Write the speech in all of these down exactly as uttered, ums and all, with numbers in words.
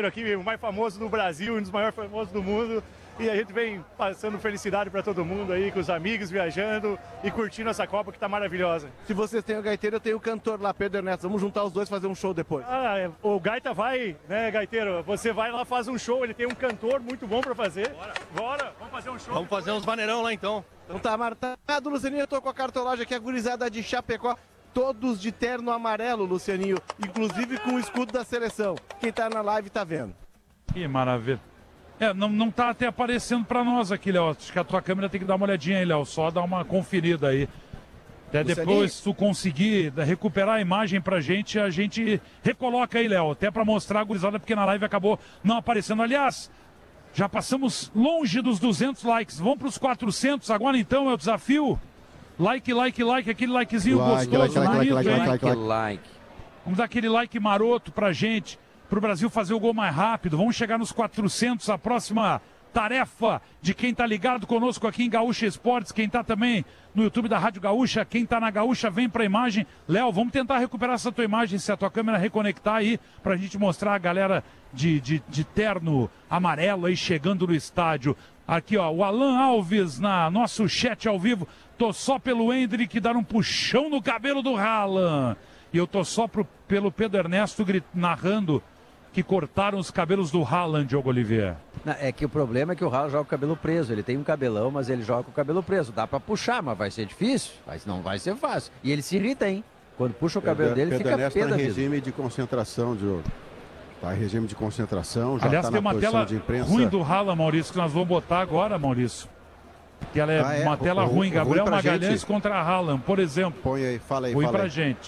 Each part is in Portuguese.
gaiteiro aqui, o mais famoso do Brasil, um dos maiores famosos do mundo. E a gente vem passando felicidade para todo mundo aí, com os amigos, viajando e curtindo essa Copa que tá maravilhosa. Se vocês têm o gaiteiro, eu tenho o cantor lá, Pedro Ernesto. Vamos juntar os dois e fazer um show depois. Ah, o Gaita vai, né, gaiteiro? Você vai lá, faz um show, ele tem um cantor muito bom para fazer. Bora. Bora, vamos fazer um show. Vamos fazer uns maneirão lá então. Então tá marcado, Lucianinho, eu tô com a cartolagem aqui, a gurizada de Chapecó. Todos de terno amarelo, Lucianinho, inclusive com o escudo da seleção. Quem tá na live tá vendo. Que maravilha. É, não, não tá até aparecendo pra nós aqui, Léo. Acho que a tua câmera tem que dar uma olhadinha aí, Léo. Só dar uma conferida aí. Até depois, se tu conseguir recuperar a imagem pra gente, a gente recoloca aí, Léo. Até pra mostrar a gurizada, porque na live acabou não aparecendo. Aliás, já passamos longe dos duzentos likes. Vamos pros quatrocentos. Agora então é o desafio. Like, like, like. Aquele likezinho like, gostoso. like, like, like, like, like, like, like. Vamos dar aquele like maroto pra gente. Para o Brasil fazer o gol mais rápido. Vamos chegar nos quatrocentos. A próxima tarefa de quem está ligado conosco aqui em Gaúcha Esportes, quem está também no YouTube da Rádio Gaúcha, quem está na Gaúcha, vem para a imagem. Léo, vamos tentar recuperar essa tua imagem, se a tua câmera reconectar aí, para a gente mostrar a galera de, de, de terno amarelo aí chegando no estádio. Aqui, ó, o Alan Alves na nosso chat ao vivo. Tô só pelo Hendrick dar um puxão no cabelo do Haaland. E eu tô só pro, pelo Pedro Ernesto grit, narrando que cortaram os cabelos do Haaland, Diogo Oliveira. É que o problema é que o Haaland joga com o cabelo preso. Ele tem um cabelão, mas ele joga com o cabelo preso. Dá pra puxar, mas vai ser difícil. Mas não vai ser fácil. E ele se irrita, hein? Quando puxa o cabelo Pedro, dele, Pedro fica Ernesto pé da tá em vida. regime de concentração, Diogo. Tá em regime de concentração, já Aliás, tá tem na uma posição tela de imprensa. ruim do Haaland, Maurício, que nós vamos botar agora, Maurício. Que ela é, Ah, é? uma tela O- ruim. o- Gabriel ruim pra Magalhães gente? contra Haaland, por exemplo. Põe aí, fala aí, Ruim fala pra aí. gente.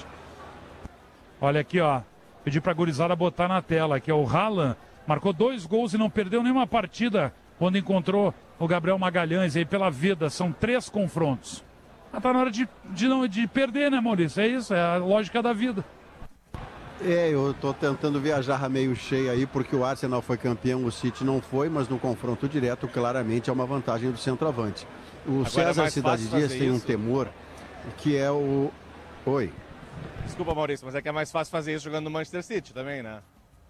Olha aqui, ó. Pedi pra gurizada botar na tela. Aqui, ó. O Haaland marcou dois gols e não perdeu nenhuma partida quando encontrou o Gabriel Magalhães aí pela vida. São três confrontos. Mas tá na hora de, de, não, de perder, né, Maurício? É isso, é a lógica da vida. É, eu tô tentando viajar meio cheio aí, porque o Arsenal foi campeão, o City não foi, mas no confronto direto, claramente, é uma vantagem do centroavante. O Agora é César mais Cidade fácil Dias fazer tem um isso. temor, que é o... Oi. Desculpa, Maurício, mas é que é mais fácil fazer isso jogando no Manchester City também, né?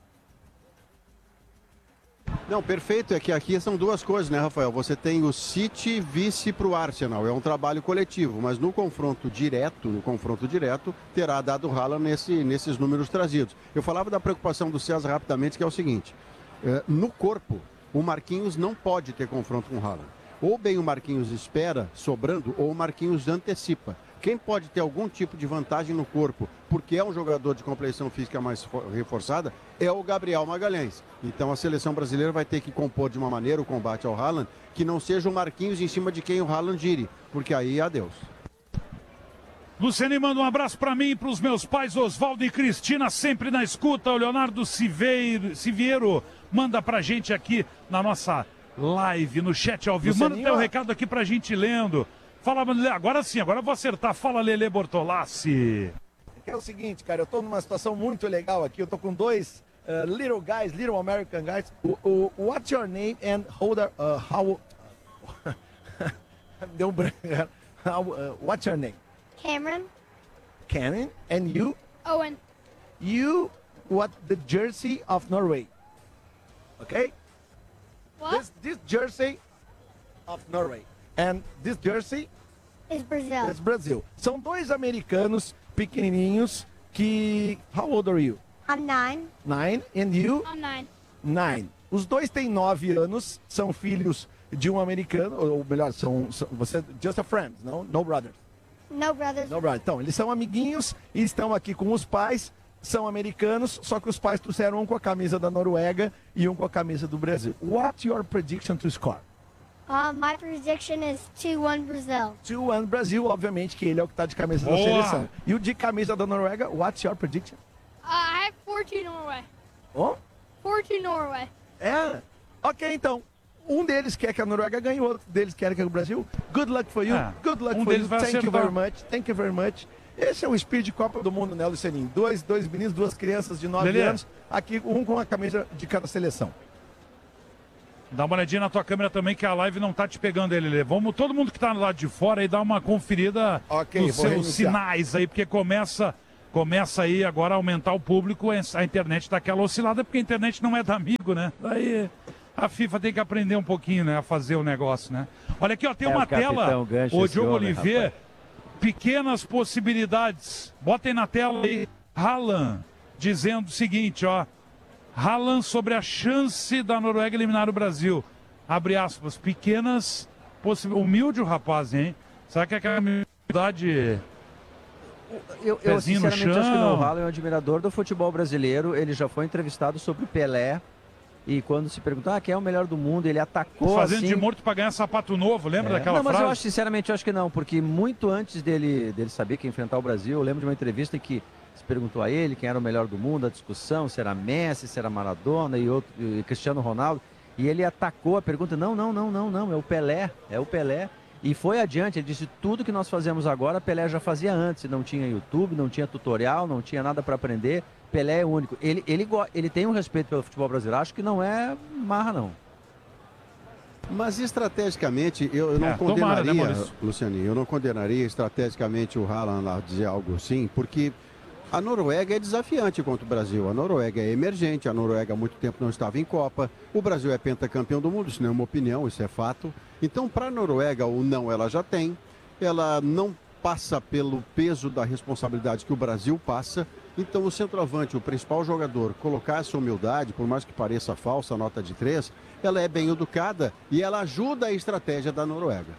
Não, perfeito, é que aqui são duas coisas, né, Rafael? Você tem o City vice para o Arsenal, é um trabalho coletivo, mas no confronto direto, no confronto direto, terá dado rala nesse, nesses números trazidos. Eu falava da preocupação do César rapidamente, que é o seguinte, é, no corpo, o Marquinhos não pode ter confronto com o Haaland. Ou bem o Marquinhos espera, sobrando, ou o Marquinhos antecipa. Quem pode ter algum tipo de vantagem no corpo, porque é um jogador de complexão física mais reforçada, é o Gabriel Magalhães. Então a seleção brasileira vai ter que compor de uma maneira o combate ao Haaland, que não seja o Marquinhos em cima de quem o Haaland gire, porque aí adeus. Luciane manda um abraço pra mim e pros meus pais, Oswaldo e Cristina, sempre na escuta. O Leonardo Siveiro, Siviero manda pra gente aqui na nossa live, no chat ao vivo. Manda Lucianinho, teu ó. recado aqui pra gente lendo. Fala, agora sim, agora eu vou acertar. Fala, Lele Bortolassi. É o seguinte, cara, eu tô numa situação muito legal aqui. Eu tô com dois uh, little guys, little American guys. O, o, what's your name and hold uh, how... Deu um branco. How, uh, what's your name? Cameron. Canon. And you? Owen. You what the jersey of Norway. Okay? What? This, this jersey of Norway. And this jersey Is Brazil. is Brazil. São dois americanos pequenininhos que... How old are you? I'm nine. Nine. And you? I'm nine. Nine. Os dois têm nove anos, são filhos de um americano, ou melhor, são, são você just a friend, não? No brothers. No brothers. No brothers. Então, eles são amiguinhos e estão aqui com os pais, são americanos, só que os pais trouxeram um com a camisa da Noruega e um com a camisa do Brasil. What's your prediction to score? Uh, my prediction is two one Brazil. two one Brasil, obviamente que ele é o que está de camisa Boa. da seleção. E o de camisa da Noruega, what's your prediction? Uh, I have four two Norway. Oh? four two Norway. É? Ok, então. Um deles quer que a Noruega ganhe, o outro deles quer que o Brasil. Good luck for you. É, Good luck um for deles you. vai Thank you acertar. very much. Thank you very much. Esse é o espírito de Copa do Mundo, né, Lucianinho? Dois, dois meninos, duas crianças de nove Lelê. anos. Aqui, um com a camisa de cada seleção. Dá uma olhadinha na tua câmera também, que a live não tá te pegando aí, Lelê. Vamos, todo mundo que tá lá de fora aí, dar uma conferida Ok, nos vou seus reiniciar. sinais aí, porque começa, começa aí agora a aumentar o público, a internet dá aquela oscilada, porque a internet não é da amigo, né? Daí a FIFA tem que aprender um pouquinho, né, a fazer o negócio, né? Olha aqui, ó, tem É, uma o capitão tela, Gancho, o esse Diogo homem, Oliveira, rapaz. pequenas possibilidades. Botem na tela aí, Haaland, dizendo o seguinte, ó, Haaland sobre a chance da Noruega eliminar o Brasil. Abre aspas, pequenas possibilidades. Humilde o rapaz, hein? Será que é aquela humildade... Eu, eu Pezinho no sinceramente acho que chão. não. O Haaland é um admirador do futebol brasileiro. Ele já foi entrevistado sobre Pelé. E quando se perguntou, ah, quem é o melhor do mundo, ele atacou Fazendo assim... de morto pra ganhar sapato novo, lembra É. daquela Não, mas frase? eu acho, sinceramente, eu acho que não. Porque muito antes dele, dele saber que ia enfrentar o Brasil, eu lembro de uma entrevista em que se perguntou a ele quem era o melhor do mundo, a discussão, se era Messi, se era Maradona e, outro, e Cristiano Ronaldo. E ele atacou a pergunta, não, não, não, não, não, é o Pelé, é o Pelé. E foi adiante, ele disse, tudo que nós fazemos agora, Pelé já fazia antes. Não tinha YouTube, não tinha tutorial, não tinha nada para aprender. Pelé é único. Ele, ele, go- ele tem um respeito pelo futebol brasileiro, acho que não é marra, não. Mas estrategicamente, eu, eu não É, tomara, condenaria, né, Maurício? Lucianinho, eu não condenaria estrategicamente o Haaland lá dizer algo assim, porque a Noruega é desafiante contra o Brasil. A Noruega é emergente, a Noruega há muito tempo não estava em Copa. O Brasil é pentacampeão do mundo, isso não é uma opinião, isso é fato. Então, para a Noruega, o não ela já tem. Ela não passa pelo peso da responsabilidade que o Brasil passa. Então, o centroavante, o principal jogador, colocar essa humildade, por mais que pareça falsa, a nota de três, ela é bem educada e ela ajuda a estratégia da Noruega.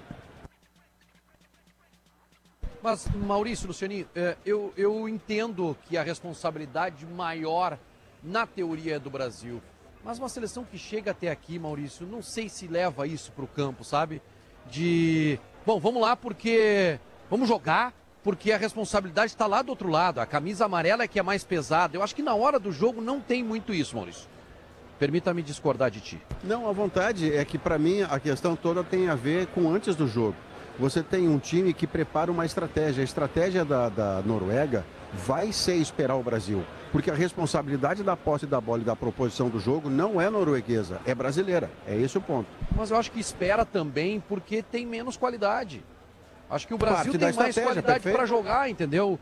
Mas, Maurício, Lucianinho, é, eu, eu entendo que a responsabilidade maior, na teoria, é do Brasil. Mas uma seleção que chega até aqui, Maurício, não sei se leva isso para o campo, sabe? De, bom, vamos lá porque, vamos jogar, porque a responsabilidade está lá do outro lado. A camisa amarela é que é mais pesada. Eu acho que na hora do jogo não tem muito isso, Maurício. Permita-me discordar de ti. Não, a vontade é que, para mim, a questão toda tem a ver com antes do jogo. Você tem um time que prepara uma estratégia. A estratégia da, da Noruega vai ser esperar o Brasil. Porque a responsabilidade da posse da bola e da proposição do jogo não é norueguesa, é brasileira. É esse o ponto. Mas eu acho que espera também porque tem menos qualidade. Acho que o Brasil Parte da tem mais estratégia, qualidade perfeito. para jogar, entendeu?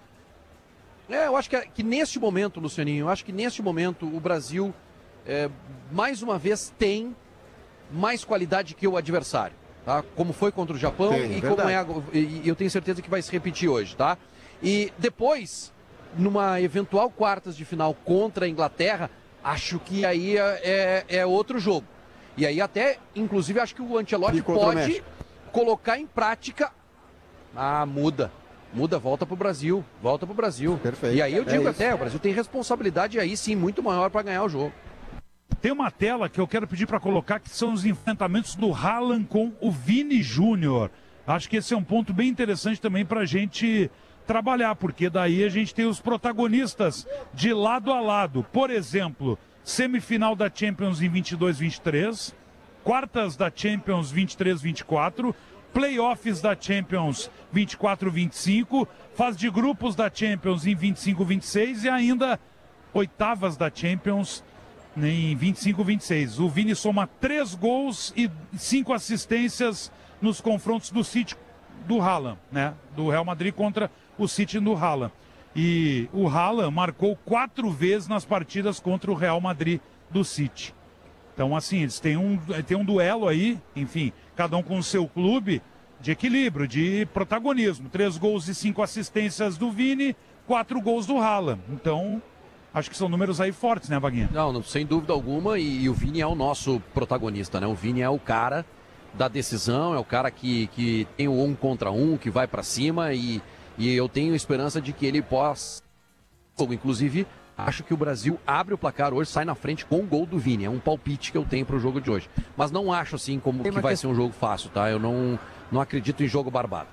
É, eu acho que, que neste momento, Lucianinho, eu acho que neste momento o Brasil, é, mais uma vez, tem mais qualidade que o adversário. Tá? Como foi contra o Japão Tem, e verdade. como é ag- e e eu tenho certeza que vai se repetir hoje, tá? E depois, numa eventual quartas de final contra a Inglaterra, acho que aí é, é, é outro jogo. E aí até, inclusive, acho que o Ancelotti E contra o pode México? colocar em prática. Ah, muda. Muda, volta pro Brasil. Volta pro Brasil. Perfeito. E aí eu É digo isso. até, o Brasil tem responsabilidade aí sim muito maior para ganhar o jogo. Tem uma tela que eu quero pedir para colocar, que são os enfrentamentos do Haaland com o Vini Júnior. Acho que esse é um ponto bem interessante também para a gente trabalhar, porque daí a gente tem os protagonistas de lado a lado. Por exemplo, semifinal da Champions em vinte e dois vinte e três, quartas da Champions vinte e três vinte e quatro, playoffs da Champions vinte e quatro vinte e cinco, fase de grupos da Champions em vinte e cinco vinte e seis e ainda oitavas da Champions em vinte e cinco vinte e seis. O Vini soma três gols e cinco assistências nos confrontos do City do Haaland, né? Do Real Madrid contra o City do Haaland. E o Haaland marcou quatro vezes nas partidas contra o Real Madrid do City. Então, assim, eles têm um, têm um duelo aí, enfim, cada um com o seu clube, de equilíbrio, de protagonismo. Três gols e cinco assistências do Vini, quatro gols do Haaland. Então, acho que são números aí fortes, né, Vaguinha? Não, não, sem dúvida alguma, e, e o Vini é o nosso protagonista, né? O Vini é o cara da decisão, é o cara que, que tem o um contra um, que vai para cima, e, e eu tenho esperança de que ele possa. Inclusive, acho que o Brasil abre o placar hoje, sai na frente com o gol do Vini. É um palpite que eu tenho para o jogo de hoje. Mas não acho assim como Tem que uma vai que- ser um jogo fácil, tá? Eu não, não acredito em jogo barbado.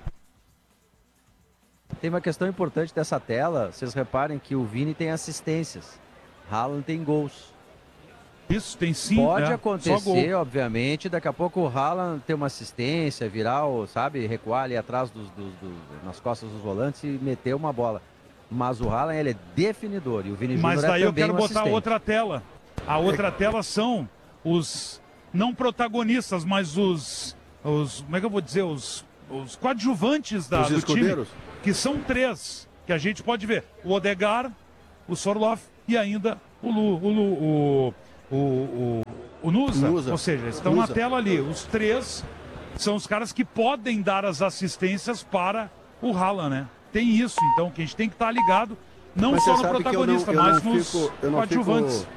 Tem uma questão importante dessa tela, vocês reparem que o Vini tem assistências, Haaland tem gols. Isso, tem sim. Pode é, acontecer, só gol. obviamente, daqui a pouco o Haaland ter uma assistência, virar, o, sabe, recuar ali atrás dos, dos- dos- nas costas dos volantes e meter uma bola. Mas o Haaland, ele é definidor e o Vini Mas Júnior daí é eu também quero um botar assistente. outra tela. A outra tela são os não protagonistas, mas os, os como é que eu vou dizer, os, os coadjuvantes da, Os do time, escudeiros? que são três. que a gente pode ver o Odegaard, o Sorloth e ainda o Lu, o, Lu, o, o, o, o Nusa. Nusa. Ou seja, eles estão Nusa. na tela ali. Os três são os caras que podem dar as assistências para o Haaland, né? Tem isso, então, que a gente tem que estar ligado, não Mas só você no sabe que eu protagonista, não- eu mas não nos fico- eu não coadjuvantes. fico-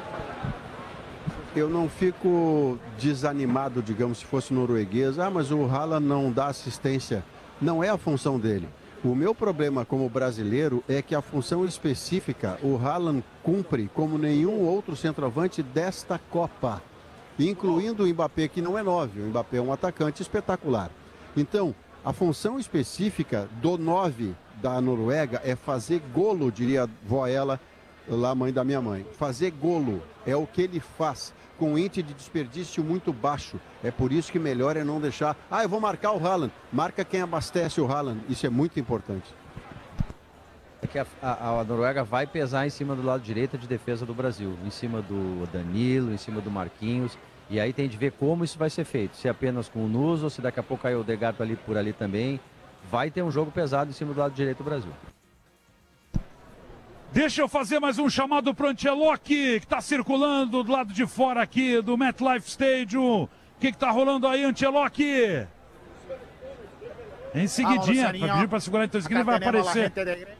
Eu não fico desanimado, digamos, se fosse norueguês. Ah, mas o Haaland não dá assistência. Não é a função dele. O meu problema como brasileiro é que a função específica o Haaland cumpre como nenhum outro centroavante desta Copa, incluindo o Mbappé, que não é nove. O Mbappé é um atacante espetacular. Então, a função específica do nove da Noruega é fazer golo, diria a vó ela, lá, mãe da minha mãe. Fazer golo é o que ele faz, com um índice de desperdício muito baixo. É por isso que melhor é não deixar. Ah, eu vou marcar o Haaland. Marca quem abastece o Haaland. Isso é muito importante. É que a, a, a Noruega vai pesar em cima do lado direito de defesa do Brasil, em cima do Danilo, em cima do Marquinhos. E aí tem de ver como isso vai ser feito. Se é apenas com o Nusa ou se daqui a pouco aí o Odegaard ali por ali também. Vai ter um jogo pesado em cima do lado direito do Brasil. Deixa eu fazer mais um chamado pro Ancelotti, que está circulando do lado de fora aqui do MetLife Stadium. O que que tá rolando aí, Ancelotti? Em seguidinha, vai pedir para segurar, então ele vai aparecer.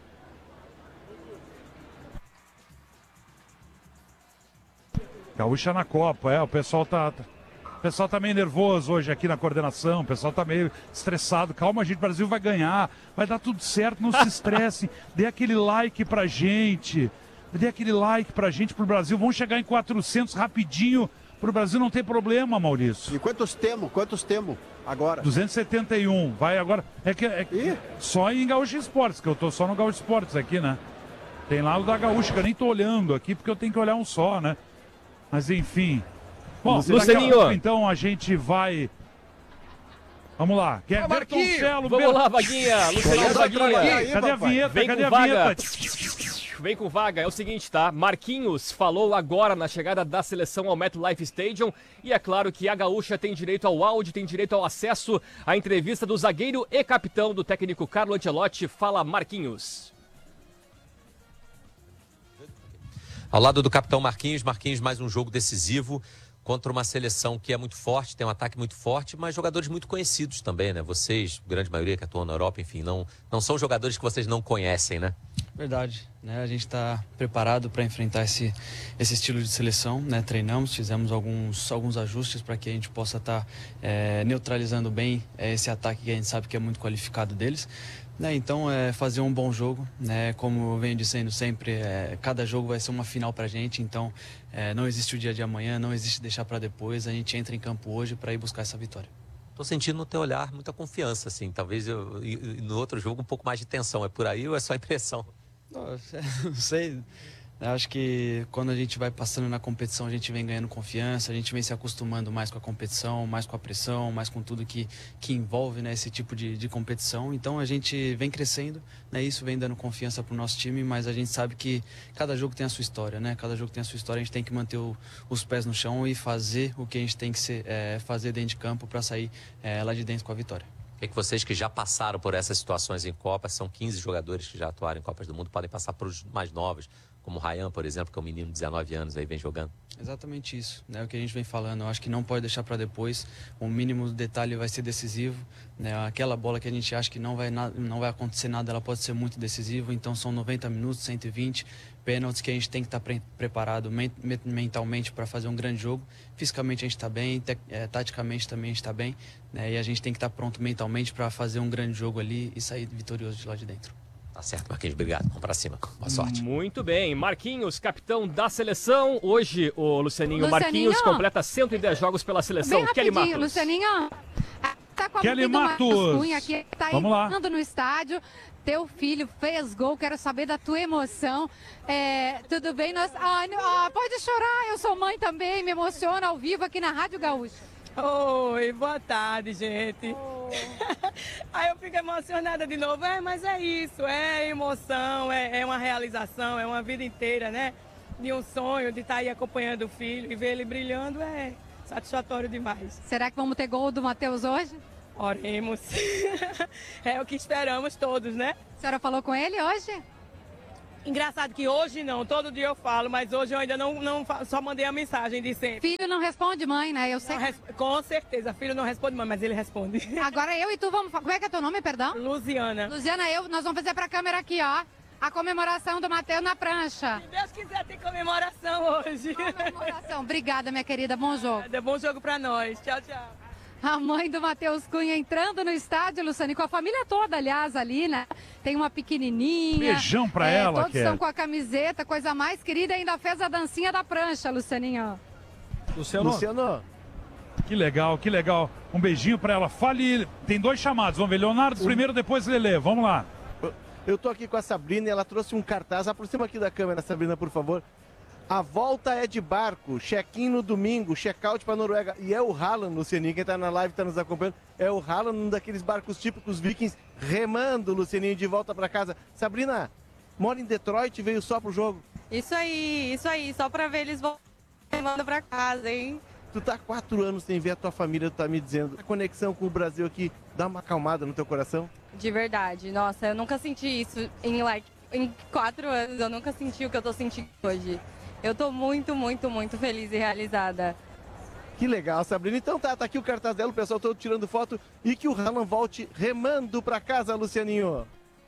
Gaúcha na Copa, é, o pessoal tá... O pessoal tá meio nervoso hoje aqui na coordenação, o pessoal tá meio estressado. Calma, gente, o Brasil vai ganhar, vai dar tudo certo, não se estresse. Dê aquele like pra gente, dê aquele like pra gente, pro Brasil. Vamos chegar em quatrocentos rapidinho, pro Brasil não ter problema, Maurício. E quantos temos? Quantos temos agora? duzentos e setenta e um, vai agora. É que, é que só em Gaúcha Esportes, que eu tô só no Gaúcha Esportes aqui, né? Tem lá o da Gaúcha, que eu nem tô olhando aqui, porque eu tenho que olhar um só, né? Mas enfim... Bom, Lucianinho. pouco, então a gente vai. Vamos lá. Quer Ah, Berton Celo, Vamos lá, Vaguinha. Lucianinho, Vaguinha. Cadê a vinheta? Vem Cadê com a vaga. vinheta? Vem com vaga. É o seguinte, tá? Marquinhos falou agora na chegada da seleção ao MetLife Stadium. E é claro que a Gaúcha tem direito ao áudio, tem direito ao acesso à entrevista do zagueiro e capitão do técnico Carlo Ancelotti. Fala, Marquinhos. Ao lado do capitão Marquinhos, Marquinhos mais um jogo decisivo contra uma seleção que é muito forte, tem um ataque muito forte, mas jogadores muito conhecidos também, né? Vocês, grande maioria que atuam na Europa, enfim, não, não são jogadores que vocês não conhecem, né? Verdade, né? A gente está preparado para enfrentar esse, esse estilo de seleção, né? Treinamos, fizemos alguns, alguns ajustes para que a gente possa estar tá, é, neutralizando bem é, esse ataque que a gente sabe que é muito qualificado deles. Né, então, é fazer um bom jogo, né, como eu venho dizendo sempre, é, cada jogo vai ser uma final pra gente, então é, não existe o dia de amanhã, não existe deixar para depois, a gente entra em campo hoje para ir buscar essa vitória. Tô sentindo no teu olhar muita confiança, assim, talvez eu, e, e no outro jogo um pouco mais de tensão, é por aí ou é só impressão? Não, não sei, eu acho que quando a gente vai passando na competição, a gente vem ganhando confiança, a gente vem se acostumando mais com a competição, mais com a pressão, mais com tudo que, que envolve, né, esse tipo de, de competição. Então a gente vem crescendo, né, isso vem dando confiança para o nosso time, mas a gente sabe que cada jogo tem a sua história, né? Cada jogo tem a sua história, a gente tem que manter o, os pés no chão e fazer o que a gente tem que ser, é, fazer dentro de campo para sair é, lá de dentro com a vitória. O que, é que vocês que já passaram por essas situações em Copa, são quinze jogadores que já atuaram em Copas do Mundo, podem passar para os mais novos, como o Ryan, por exemplo, que é um menino de dezenove anos aí, vem jogando? Exatamente isso, né? O que a gente vem falando, eu acho que não pode deixar para depois, o mínimo detalhe vai ser decisivo, né? Aquela bola que a gente acha que não vai, não vai acontecer nada, ela pode ser muito decisiva, então são noventa minutos, cento e vinte pênaltis que a gente tem que estar pre preparado men mentalmente para fazer um grande jogo. Fisicamente a gente está bem, é, taticamente também a gente está bem, né? E a gente tem que estar pronto mentalmente para fazer um grande jogo ali e sair vitorioso de lá de dentro. Tá certo, Marquinhos, obrigado. Vamos pra cima. Boa sorte. Muito bem. Marquinhos, capitão da seleção. Hoje, o Lucianinho, Lucianinho. Marquinhos completa cento e dez jogos pela seleção. Bem Kelly rapidinho, Matos. Lucianinho. Tá com a Kelly Marcos Matos. Cunha aqui, tá Vamos lá. entrando no estádio. Teu filho fez gol, quero saber da tua emoção. É, tudo bem? Nós... Ah, não, ah, pode chorar, eu sou mãe também, me emociona ao vivo aqui na Rádio Gaúcha. Oi, boa tarde, gente. Oh. Aí eu fico emocionada de novo. É, mas é isso, é emoção, é, é uma realização, é uma vida inteira, né? De um sonho, de estar aí acompanhando o filho e ver ele brilhando é satisfatório demais. Será que vamos ter gol do Matheus hoje? Oremos. É o que esperamos todos, né? A senhora falou com ele hoje? Engraçado que hoje não, todo dia eu falo, mas hoje eu ainda não, não fa- só mandei a mensagem de sempre. Filho não responde mãe, né? Eu sei. Não res- Com certeza, filho não responde mãe, mas ele responde. Agora eu e tu vamos. fa- Como é que é teu nome, perdão? Luziana. Luziana, eu, nós vamos fazer pra câmera aqui, ó. A comemoração do Matheus na prancha. Se Deus quiser, tem comemoração hoje. Comemoração. Obrigada, minha querida. Bom jogo. É bom jogo pra nós. Tchau, tchau. A mãe do Matheus Cunha entrando no estádio, Luciane, com a família toda, aliás, ali, né? Tem uma pequenininha. Beijão pra é, ela, Todos Kelly. estão com a camiseta, coisa mais querida. Ainda fez a dancinha da prancha, Lucianinho. Luciano. Luciano. Que legal, que legal. Um beijinho pra ela. Fale. Tem dois chamados. Vamos ver. Leonardo primeiro, depois Lelê. Vamos lá. Eu tô aqui com a Sabrina e ela trouxe um cartaz. Aproxima aqui da câmera, Sabrina, por favor. A volta é de barco, check-in no domingo, check-out para Noruega. E é o Haaland, Lucianinho, quem tá na live, tá nos acompanhando. É o Haaland, um daqueles barcos típicos vikings, remando, Lucianinho, de volta para casa. Sabrina, mora em Detroit, veio só pro jogo. Isso aí, isso aí, só pra ver eles voltando pra casa, hein? Tu tá há quatro anos sem ver a tua família, tu tá me dizendo. A conexão com o Brasil aqui dá uma acalmada no teu coração? De verdade, nossa, eu nunca senti isso em, like, em quatro anos, eu nunca senti o que eu tô sentindo hoje. Eu tô muito, muito, muito feliz e realizada. Que legal, Sabrina. Então tá, tá aqui o cartaz dela, o pessoal todo tirando foto. E que o Haaland volte remando pra casa, Lucianinho.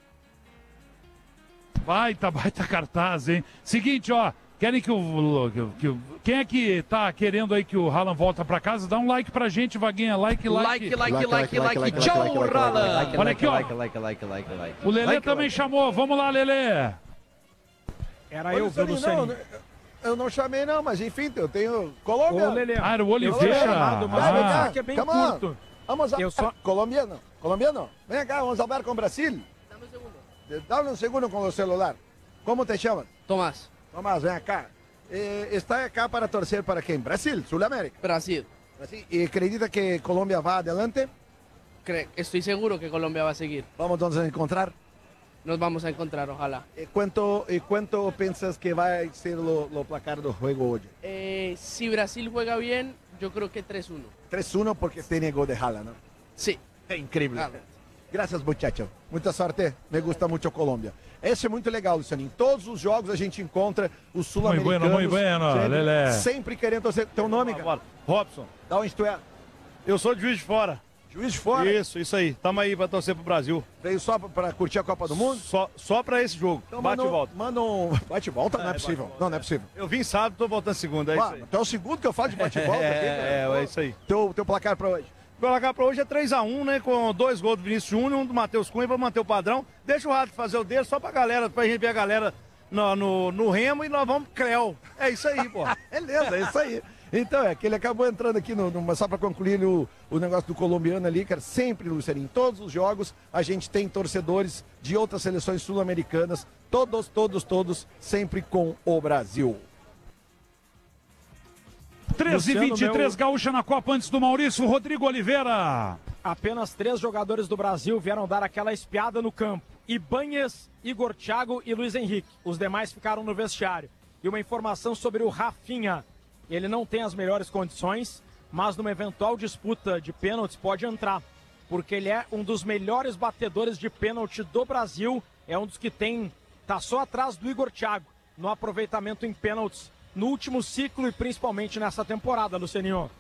Baita, baita cartaz, hein? Seguinte, ó. Querem que o, que o- que o... Quem é que tá querendo aí que o Haaland volta pra casa? Dá um like pra gente, Vaguinha. Like, like. Like, like, like, like. Tchau, Haaland! Olha aqui, ó. Like, like, like, like, like. O Lelê Like, também like. chamou. Vamos lá, Lelê. Era Ô, eu, viu, Lucianinho, Lucianinho? não, eu não chamei não, mas enfim, eu tenho Colômbia. Ô, Lelê. Ah, era o Eu Oliveira. sou chamado, mas Ah. vem cá, que é bem Come on. curto. Vamos a... Eu só- Colombiano, colombiano. Vem cá, vamos hablar com Brasil. Dame un segundo. Dame un segundo con el celular. ¿Cómo te llamas? Tomás. Tomás, ven acá. Eh, ¿Está acá para torcer para quién? Brasil, Sudamérica. Brasil. Brasil. ¿Y acredita que Colombia va adelante? Cre- Estoy seguro que Colombia va a seguir. Vamos entonces a encontrar. Nos vamos a encontrar, ojalá. ¿Y cuánto, y cuánto piensas que va a ser lo, lo placar del juego hoy? Eh, si Brasil juega bien, yo creo que tres uno. tres uno porque tiene gol de Haaland, ¿no? Sí. É incrível. Graças, muchacho. Muita sorte. Me gusta muito Colômbia. Esse é muito legal, Luciano. Em todos os jogos a gente encontra os sul-americanos. Muito bueno, muito bueno, sempre, Lelé. sempre querendo torcer. Teu nome, cara? Robson. Da onde tu é? Eu sou de Juiz de Fora. Juiz de Fora? Isso, isso aí. Tamo aí pra torcer pro Brasil. Veio só pra curtir a Copa do Mundo? Só, só pra esse jogo. Então bate manda e um- volta. Manda um bate e volta? Não é possível. Não, não é possível. Eu vim sábado, tô voltando segunda, é isso aí. Tu é o segundo que eu falo de bate e volta aqui, cara. É, é isso aí. Teu, teu placar pra hoje? O placar pra hoje é três a um, né? Com dois gols do Vinícius Júnior, um do Matheus Cunha, pra manter o padrão. Deixa o Rato fazer o dele, só pra galera, pra gente ver a galera no, no, no remo e nós vamos creu. É isso aí, pô. Beleza, é isso aí. Então, é que ele acabou entrando aqui, no, no- só para concluir o, o negócio do colombiano ali, cara, sempre, Luciano, em todos os jogos a gente tem torcedores de outras seleções sul-americanas, todos, todos, todos, sempre com o Brasil. treze e vinte e três, Gaúcha na Copa antes do Maurício, Rodrigo Oliveira. Apenas três jogadores do Brasil vieram dar aquela espiada no campo. Ibanez, Igor Thiago e Luiz Henrique. Os demais ficaram no vestiário. E uma informação sobre o Rafinha. Ele não tem as melhores condições, mas numa eventual disputa de pênaltis pode entrar. Porque ele é um dos melhores batedores de pênalti do Brasil. É um dos que tem, tá só atrás do Igor Thiago no aproveitamento em pênaltis no último ciclo e principalmente nessa temporada, Lucianinho.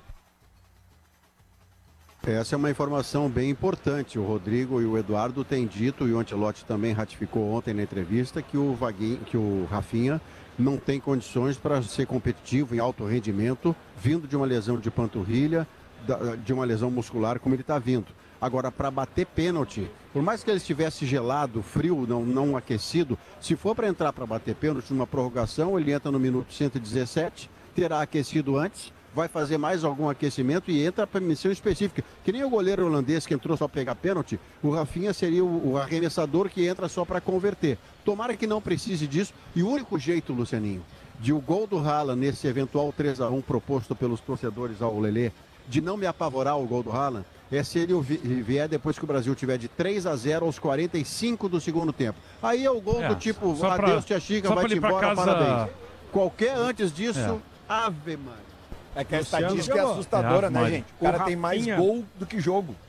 Essa é uma informação bem importante. O Rodrigo e o Eduardo têm dito, e o Ancelotti também ratificou ontem na entrevista, que o, Vaguinho, que o Rafinha não tem condições para ser competitivo em alto rendimento, vindo de uma lesão de panturrilha, da- de uma lesão muscular, como ele está vindo. Agora, para bater pênalti, por mais que ele estivesse gelado, frio, não, não aquecido, se for para entrar para bater pênalti numa prorrogação, ele entra no minuto cento e dezessete, terá aquecido antes, vai fazer mais algum aquecimento e entra para missão específica. Que nem o goleiro holandês que entrou só para pegar pênalti, o Rafinha seria o, o arremessador que entra só para converter. Tomara que não precise disso. E o único jeito, Lucianinho, de o gol do Haaland nesse eventual três a um proposto pelos torcedores ao Lelê, de não me apavorar o gol do Haaland, é se ele vi- vier depois que o Brasil tiver de três a zero aos quarenta e cinco do segundo tempo. Aí é o gol É, do tipo, só pra- adeus, tia Chica, só pra vai-te ele ir pra embora, casa- parabéns. Qualquer antes disso, É. ave mano. É que a Luciano estatística é chegou. assustadora, É, né, Mari. gente? O cara O tem mais Rafinha- gol do que jogo.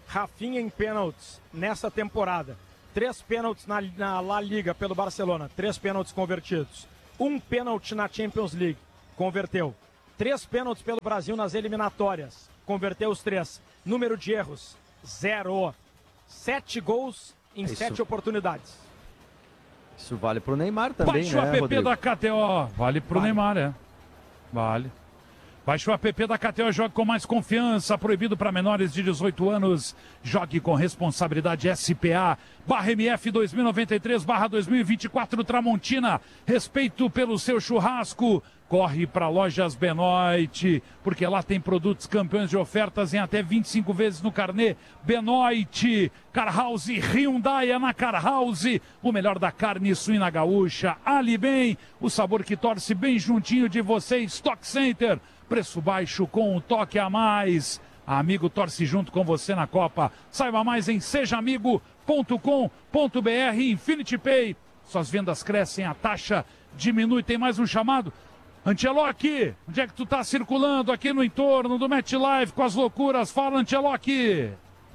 Rafinha em pênaltis nessa temporada. Três pênaltis na, na La Liga pelo Barcelona, três pênaltis convertidos. Um pênalti na Champions League, converteu. Três pênaltis pelo Brasil nas eliminatórias, converteu os três. Número de erros, zero. Sete gols em Isso. sete oportunidades. Isso vale pro Neymar também, Baixe né, o app Rodrigo? da K T O. Vale pro Vale. Neymar, é. Vale. Baixe o app da K T O e jogue com mais confiança. Proibido para menores de dezoito anos. Jogue com responsabilidade. S P A barra M F dois mil e noventa e três barra dois mil e vinte e quatro Tramontina. Respeito pelo seu churrasco. Corre para Lojas Benoit, porque lá tem produtos campeões de ofertas em até vinte e cinco vezes no carnê. Benoit, Car House, Hyundai é na Car House, o melhor da carne suína gaúcha. Ali bem, o sabor que torce bem juntinho de você. Stock Center, preço baixo com um toque a mais. A Amigo torce junto com você na Copa. Saiba mais em seja amigo ponto com ponto b r. Infinity Pay, suas vendas crescem, a taxa diminui. Tem mais um chamado? Ancelotti, onde é que tu tá circulando aqui no entorno do Match Live com as loucuras? Fala, Ancelotti.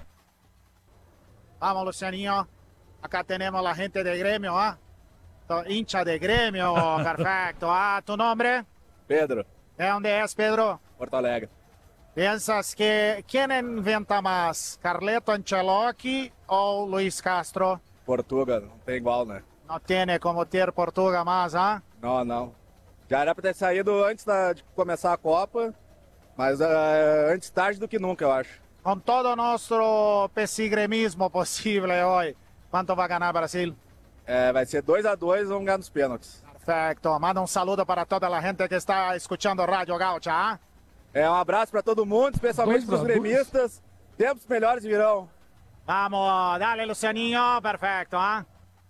Vamos, Lucianinho. Acá tenemos la gente de Gremio, ¿ah? To- Hincha de Gremio, perfecto. Ah, ¿tu nombre? Pedro, ¿De dónde es, Pedro? Porto Alegre. ¿Piensas que quién inventa más, Carleto Ancelotti o Luis Castro? Portugal, não tem igual, né? No tiene como ter Portuga más, ¿ah? Não, não. Já era pra ter saído antes da- de começar a Copa, mas ah, antes tarde do que nunca, eu acho. Con todo nuestro pesigremismo posible hoy, ¿cuánto va a ganar Brasil? É, vai ser dois a dois, vamos ganhar nos pênaltis. Perfecto. Manda un saludo para toda la gente que está escuchando Radio Gaucha, ¿ah? É, um abraço pra todo mundo, especialmente Dois pros a dois. gremistas. Tempos melhores virão. Vamos, dale, Lucianinho. Perfecto, ¿ah?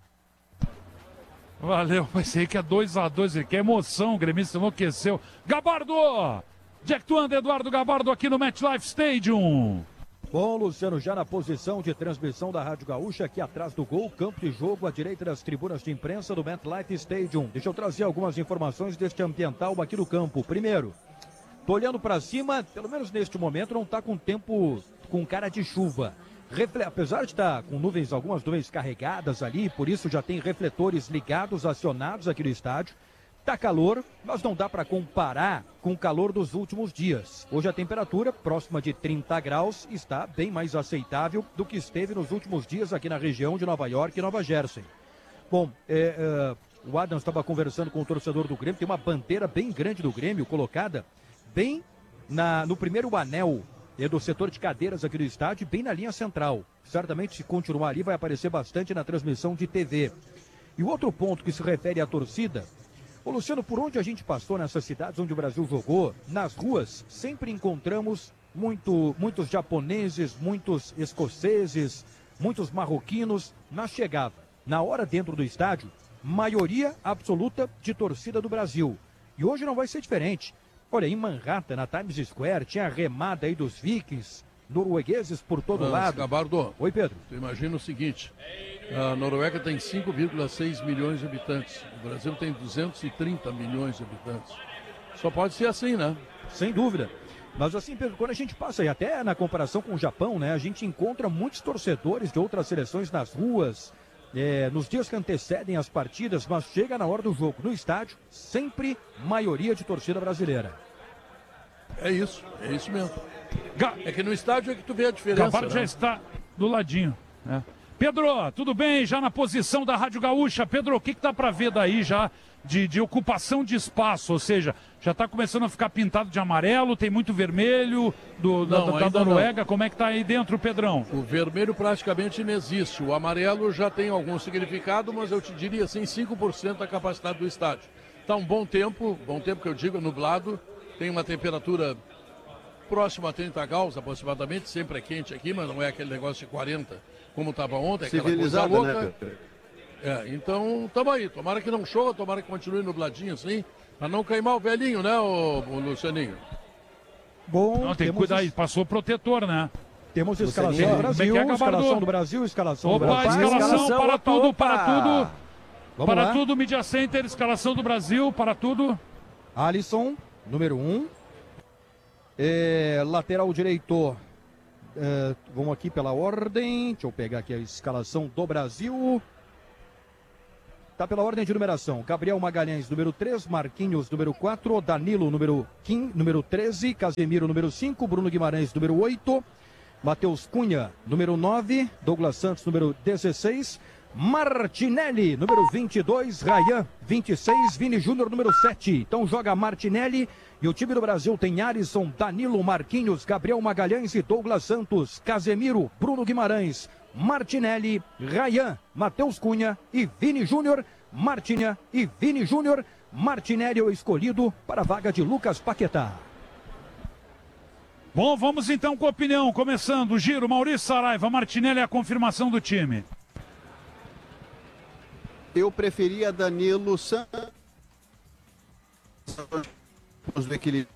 Valeu, pensei que é dois a dois, que emoção, o gremista enlouqueceu. Gabardo! Jack Tuanda, Eduardo Gabardo aqui no MetLife Stadium. Bom, Luciano, já na posição de transmissão da Rádio Gaúcha, aqui atrás do gol, campo de jogo, à direita das tribunas de imprensa do MetLife Stadium. Deixa eu trazer algumas informações deste ambiental aqui no campo. Primeiro, tô olhando para cima, pelo menos neste momento, não tá com tempo, com cara de chuva. Refle... Apesar de estar com nuvens, algumas nuvens carregadas ali, por isso já tem refletores ligados, acionados aqui no estádio. Tá calor, mas não dá para comparar com o calor dos últimos dias. Hoje a temperatura, próxima de trinta graus, está bem mais aceitável do que esteve nos últimos dias aqui na região de Nova York e Nova Jersey. Bom, é, é, o Adams estava conversando com o torcedor do Grêmio, tem uma bandeira bem grande do Grêmio colocada bem na, no primeiro anel é, do setor de cadeiras aqui do estádio, bem na linha central. Certamente, se continuar ali, vai aparecer bastante na transmissão de T V. E o outro ponto que se refere à torcida... Ô Luciano, por onde a gente passou nessas cidades onde o Brasil jogou, nas ruas, sempre encontramos muito, muitos japoneses, muitos escoceses, muitos marroquinos na chegada. Na hora dentro do estádio, maioria absoluta de torcida do Brasil. E hoje não vai ser diferente. Olha, em Manhattan, na Times Square, tinha a remada aí dos vikings, noruegueses por todo Mas, lado. Gabardo, Oi, Pedro. Tu imagina o seguinte, a Noruega tem cinco vírgula seis milhões de habitantes, o Brasil tem duzentos e trinta milhões de habitantes. Só pode ser assim, né? Sem dúvida. Mas assim, Pedro, quando a gente passa, e até na comparação com o Japão, né, a gente encontra muitos torcedores de outras seleções nas ruas, é, nos dias que antecedem as partidas, mas chega na hora do jogo, no estádio, sempre maioria de torcida brasileira. É isso, é isso mesmo. É que no estádio é que tu vê a diferença. Gabardo já né? está do ladinho, né? Pedro, tudo bem? Já na posição da Rádio Gaúcha. Pedro, o que, que dá para ver daí já de, de ocupação de espaço? Ou seja, já está começando a ficar pintado de amarelo, tem muito vermelho do, da, Não, da, da ainda Noruega. não. Como é que tá aí dentro, Pedrão? O vermelho praticamente não existe. O amarelo já tem algum significado, mas eu te diria assim, cinco por cento da capacidade do estádio. Está um bom tempo, bom tempo que eu digo, nublado, tem uma temperatura próxima a trinta graus aproximadamente, sempre é quente aqui, mas não é aquele negócio de quarenta, como estava ontem, aquela coisa Civilizada, louca. né, Pedro? É, então, tamo aí. Tomara que não chova, tomara que continue nubladinho assim, para não queimar o velhinho, né, o, o Lucianinho? Bom, Não, tem que temos cuidar es- aí, passou protetor, né? Temos Lucianinho, escalação do como é Brasil, que é, Gabardo? escalação do Brasil, escalação do Opa, Brasil. escalação, para opa, tudo, opa. para tudo. Vamos para lá. tudo, Media Center, escalação do Brasil, para tudo. Alisson, número um. É, lateral direito, é, vamos aqui pela ordem. Deixa eu pegar aqui a escalação do Brasil. Tá pela ordem de numeração. Gabriel Magalhães, número três. Marquinhos, número quatro. Danilo, número quinze, número treze. Casemiro, número cinco. Bruno Guimarães, número oito. Matheus Cunha, número nove. Douglas Santos, número dezesseis. Martinelli, número vinte e dois. Rayan, vinte e seis. Vini Júnior, número sete. Então joga Martinelli. E o time do Brasil tem Alisson, Danilo, Marquinhos, Gabriel Magalhães e Douglas Santos. Casemiro, Bruno Guimarães, Martinelli, Rayan, Matheus Cunha e Vini Júnior. Martinha e Vini Júnior. Martinelli é o escolhido para a vaga de Lucas Paquetá. Bom, vamos então com a opinião. Começando o giro, Maurício Saraiva. Martinelli é a confirmação do time. Eu preferia Danilo Santos. Do equilíbrio.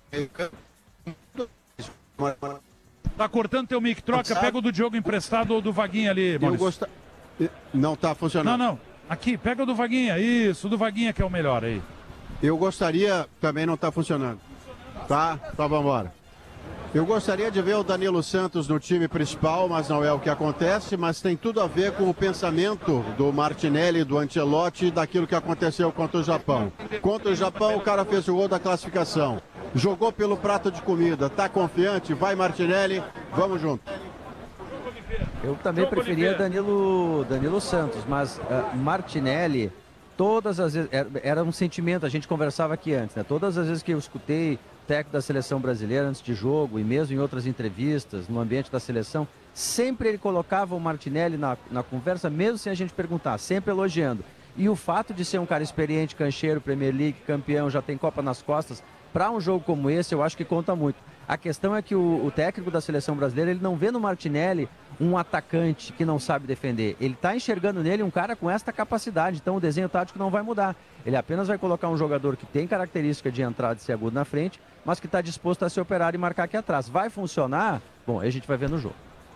Tá cortando teu mic, troca, pega o do Diogo emprestado ou do Vaguinha ali, Maurício. Eu gosto... Não tá funcionando. Não, não. Aqui, pega o do Vaguinha. Isso, o do Vaguinha que é o melhor aí. Eu gostaria... Também não tá funcionando. Tá? Então vamos embora. Eu gostaria de ver o Danilo Santos no time principal, mas não é o que acontece, mas tem tudo a ver com o pensamento do Martinelli, do Ancelotti e daquilo que aconteceu contra o Japão. Contra o Japão, o cara fez o gol da classificação. Jogou pelo prato de comida, tá confiante? Vai Martinelli, vamos junto. Eu também preferia Danilo, Danilo Santos, mas uh, Martinelli, todas as vezes, era, era um sentimento, a gente conversava aqui antes, né? Todas as vezes que eu escutei técnico da seleção brasileira antes de jogo e mesmo em outras entrevistas no ambiente da seleção, sempre ele colocava o Martinelli na, na conversa, mesmo sem a gente perguntar, sempre elogiando. E o fato de ser um cara experiente, cancheiro, Premier League, campeão, já tem Copa nas costas, para um jogo como esse eu acho que conta muito. A questão é que o, o técnico da seleção brasileira, ele não vê no Martinelli um atacante que não sabe defender. Ele está enxergando nele um cara com esta capacidade, então o desenho tático não vai mudar. Ele apenas vai colocar um jogador que tem característica de entrada e ser agudo na frente, mas que está disposto a se operar e marcar aqui atrás. Vai funcionar? Bom, aí a gente vai ver no jogo.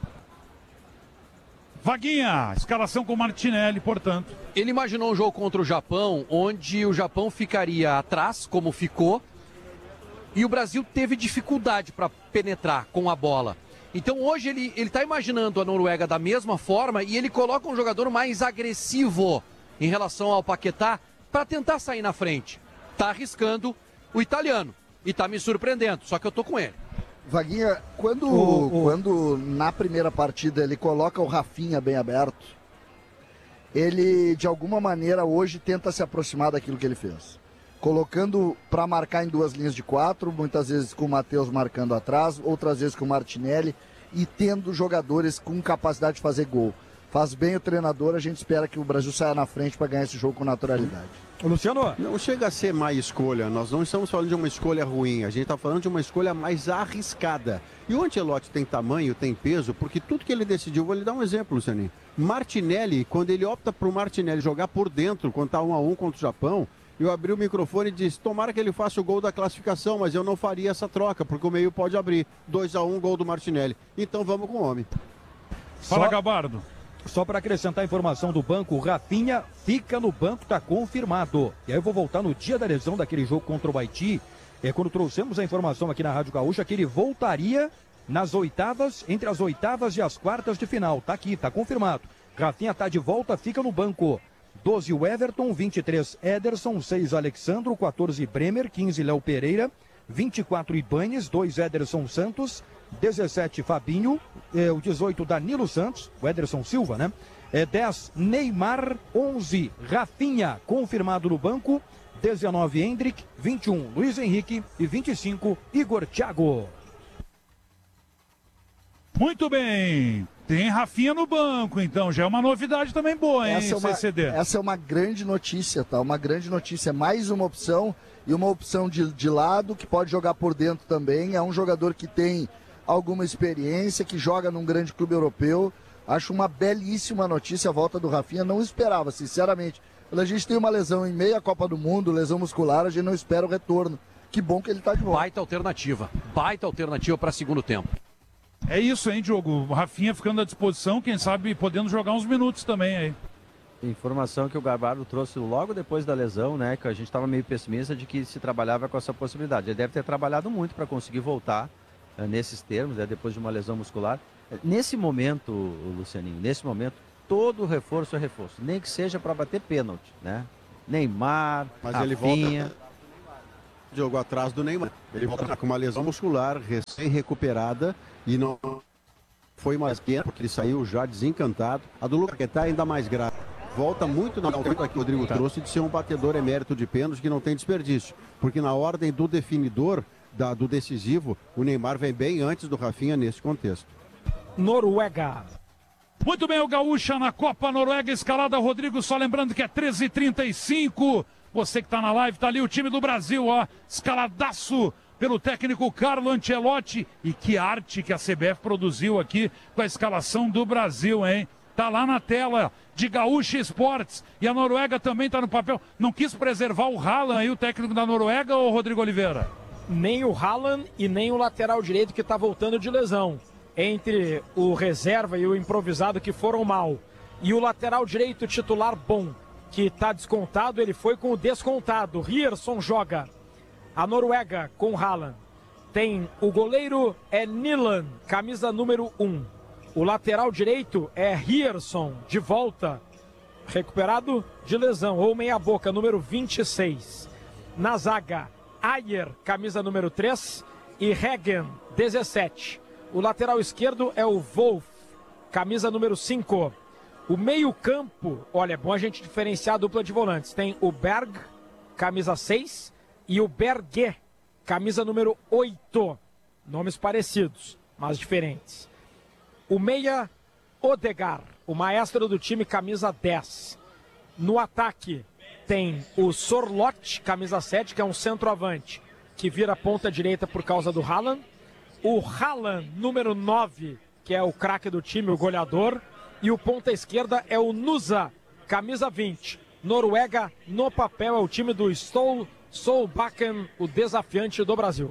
Vaguinha, escalação com Martinelli, portanto. Ele imaginou um jogo contra o Japão, onde o Japão ficaria atrás, como ficou, e o Brasil teve dificuldade para penetrar com a bola. Então hoje ele está imaginando a Noruega da mesma forma e ele coloca um jogador mais agressivo em relação ao Paquetá para tentar sair na frente. Está arriscando o italiano e está me surpreendendo, só que eu tô com ele. Vaguinha, quando, Oh, oh. quando na primeira partida ele coloca o Rafinha bem aberto, ele de alguma maneira hoje tenta se aproximar daquilo que ele fez. Colocando para marcar em duas linhas de quatro, muitas vezes com o Matheus marcando atrás, outras vezes com o Martinelli e tendo jogadores com capacidade de fazer gol. Faz bem o treinador, a gente espera que o Brasil saia na frente para ganhar esse jogo com naturalidade. Luciano? Não chega a ser má escolha, nós não estamos falando de uma escolha ruim, a gente está falando de uma escolha mais arriscada. E o Ancelotti tem tamanho, tem peso, porque tudo que ele decidiu, vou lhe dar um exemplo, Lucianinho. Martinelli, quando ele opta para o Martinelli jogar por dentro, quando está um a um contra o Japão, eu abri o microfone e disse, tomara que ele faça o gol da classificação, mas eu não faria essa troca, porque o meio pode abrir. dois a um, gol do Martinelli. Então vamos com o homem. Fala, Gabardo. Só para acrescentar a informação do banco, o Rafinha fica no banco, está confirmado. E aí eu vou voltar no dia da lesão daquele jogo contra o Haiti, é quando trouxemos a informação aqui na Rádio Gaúcha que ele voltaria nas oitavas, entre as oitavas e as quartas de final. Tá aqui, tá confirmado. Rafinha tá de volta, fica no banco. doze o Everton, vinte e três Ederson, seis Alexandro, quatorze Bremer, quinze Léo Pereira, vinte e quatro Ibanes, dois Ederson Santos, dezessete Fabinho, é, o dezoito Danilo Santos, o Ederson Silva, né? É, dez Neymar, onze Rafinha, confirmado no banco, dezenove Hendrick, vinte e um Luiz Henrique e vinte e cinco Igor Thiago. Muito bem. Tem Rafinha no banco, então. Já é uma novidade também boa, hein, Essa é, uma, C C D? essa é uma grande notícia, tá? Uma grande notícia. Mais uma opção e uma opção de, de lado que pode jogar por dentro também. É um jogador que tem alguma experiência, que joga num grande clube europeu. Acho uma belíssima notícia a volta do Rafinha. Não esperava, sinceramente. Quando a gente tem uma lesão em meia Copa do Mundo, lesão muscular, a gente não espera o retorno. Que bom que ele tá de volta. Baita alternativa. Baita alternativa para segundo tempo. É isso, hein, Diogo? O Rafinha ficando à disposição, quem sabe podendo jogar uns minutos também aí. Informação que o Gabardo trouxe logo depois da lesão, né? Que a gente estava meio pessimista de que se trabalhava com essa possibilidade. Ele deve ter trabalhado muito para conseguir voltar uh, nesses termos, né, depois de uma lesão muscular. Nesse momento, Lucianinho, nesse momento, todo reforço é reforço, nem que seja para bater pênalti, né? Neymar, Mas Rafinha. ele volta, jogou atrás do Neymar. Ele volta com uma lesão muscular recém-recuperada e não foi mais pequena, porque ele saiu já desencantado. A do Lucas Paquetá é ainda mais grave. Volta muito na ordem que o Rodrigo trouxe de ser um batedor emérito de pênalti que não tem desperdício. Porque na ordem do definidor, da, do decisivo, o Neymar vem bem antes do Rafinha nesse contexto. Noruega. Muito bem, o Gaúcha na Copa Noruega, escalada, Rodrigo, só lembrando que é treze e trinta e cinco. Você que tá na live, tá ali o time do Brasil, ó, escaladaço pelo técnico Carlo Ancelotti. E que arte que a C B F produziu aqui com a escalação do Brasil, hein? Tá lá na tela de Gaúcha Esportes. E a Noruega também tá no papel. Não quis preservar o Haaland aí, o técnico da Noruega, ou Rodrigo Oliveira? Nem o Haaland e nem o lateral direito que tá voltando de lesão. Entre o reserva e o improvisado que foram mal. E o lateral direito titular bom, que tá descontado, ele foi com o descontado. Rierson joga. A Noruega com Haaland. Tem o goleiro é Nilan, camisa número um. O lateral direito é Rierson, de volta. Recuperado de lesão, ou meia boca, número vinte e seis. Na zaga, Ayer, camisa número três. E Regen, dezessete. O lateral esquerdo é o Wolf, camisa número cinco. O meio-campo, olha, é bom a gente diferenciar a dupla de volantes. Tem o Berg, camisa seis, e o Berge, camisa número oito. Nomes parecidos, mas diferentes. O meia, Odegar, o maestro do time, camisa dez. No ataque, tem o Sorloth, camisa sete, que é um centroavante, que vira ponta direita por causa do Haaland. O Haaland, número nove, que é o craque do time, o goleador. E o ponta esquerda é o Nusa, camisa vinte. Noruega, no papel, é o time do Ståle Solbakken, o desafiante do Brasil.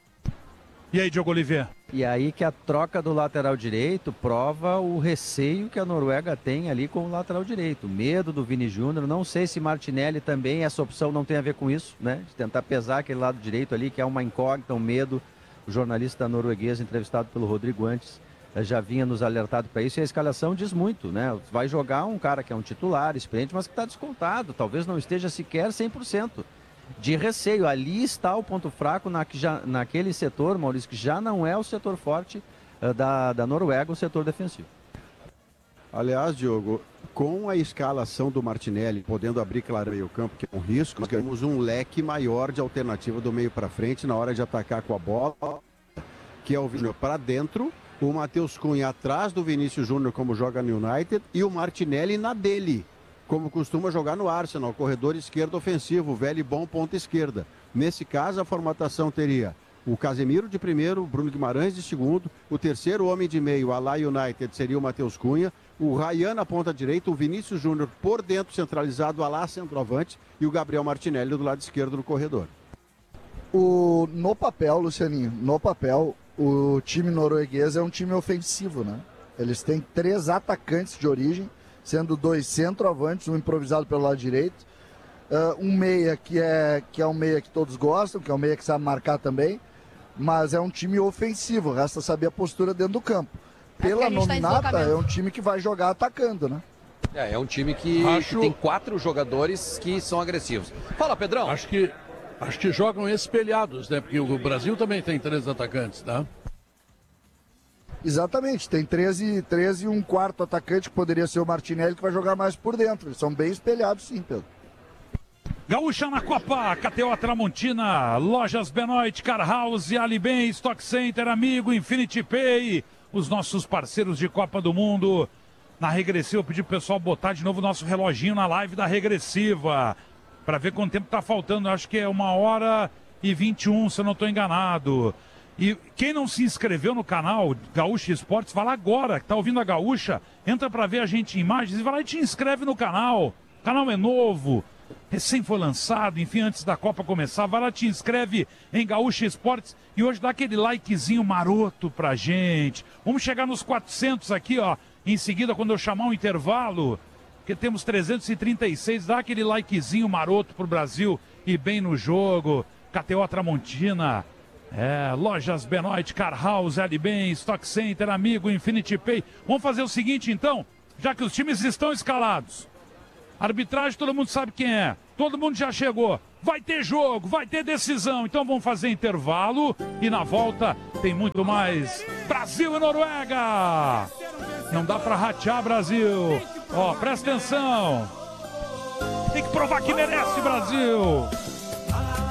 E aí, Diogo Oliveira? E aí que a troca do lateral direito prova o receio que a Noruega tem ali com o lateral direito. Medo do Vini Júnior. Não sei se Martinelli também, essa opção não tem a ver com isso, né? De tentar pesar aquele lado direito ali, que é uma incógnita, um medo. O jornalista norueguês, entrevistado pelo Rodrigo antes, já vinha nos alertado para isso, e a escalação diz muito, né? Vai jogar um cara que é um titular, experiente, mas que está descontado, talvez não esteja sequer cem por cento de receio. Ali está o ponto fraco na, já, naquele setor, Maurício, que já não é o setor forte uh, da, da Noruega, o setor defensivo. Aliás, Diogo, com a escalação do Martinelli podendo abrir, claro, meio campo, que é um risco, nós temos um leque maior de alternativa do meio para frente na hora de atacar com a bola, que é o Vinícius para dentro, o Matheus Cunha atrás do Vinícius Júnior, como joga no United, e o Martinelli na dele, como costuma jogar no Arsenal, corredor esquerdo ofensivo, velho e bom ponta esquerda. Nesse caso, a formatação teria o Casemiro de primeiro, o Bruno Guimarães de segundo, o terceiro homem de meio, a lá United, seria o Matheus Cunha, o Ryan na ponta direita, o Vinícius Júnior por dentro, centralizado, a lá centroavante, e o Gabriel Martinelli do lado esquerdo no corredor. O, no papel, Lucianinho, no papel, o time norueguês é um time ofensivo, né? Eles têm três atacantes de origem, sendo dois centroavantes, um improvisado pelo lado direito, uh, um meia que é, que é um meia que todos gostam, que é um meia que sabe marcar também, mas é um time ofensivo, resta saber a postura dentro do campo. Pela nominata, é um time que vai jogar atacando, né? É, é um time que, Acho... que tem quatro jogadores que são agressivos. Fala, Pedrão. Acho que, acho que jogam espelhados, né? Porque o Brasil também tem três atacantes, tá? Exatamente, tem treze, treze e um quarto atacante, que poderia ser o Martinelli, que vai jogar mais por dentro. Eles são bem espelhados, sim, Pedro. Gaúcha na Copa, K T O Tramontina, Lojas Benoit, Car House, Alibem, Stock Center, Amigo, Infinity Pay, os nossos parceiros de Copa do Mundo. Na Regressiva, eu pedi pro pessoal botar de novo o nosso reloginho na live da Regressiva, para ver quanto tempo tá faltando. Acho que é uma hora e vinte e um, se eu não estou enganado. E quem não se inscreveu no canal Gaúcha Esportes, vai lá agora, que tá ouvindo a Gaúcha, entra para ver a gente em imagens e vai lá e te inscreve no canal. O canal é novo, recém foi lançado, enfim, antes da Copa começar, vai lá, te inscreve em Gaúcha Esportes e hoje dá aquele likezinho maroto pra gente. Vamos chegar nos quatrocentos aqui, ó, em seguida quando eu chamar um intervalo, porque temos trezentos e trinta e seis, dá aquele likezinho maroto pro Brasil e bem no jogo. K T O Tramontina, É, Lojas Benoit, Car House, L-Bem, Stock Center, Amigo, Infinity Pay. Vamos fazer o seguinte então, já que os times estão escalados. Arbitragem, todo mundo sabe quem é. Todo mundo já chegou. Vai ter jogo, vai ter decisão. Então vamos fazer intervalo e na volta tem muito mais. Brasil e Noruega. Não dá pra ratear, Brasil. Ó, presta atenção. Tem que provar que merece, Brasil.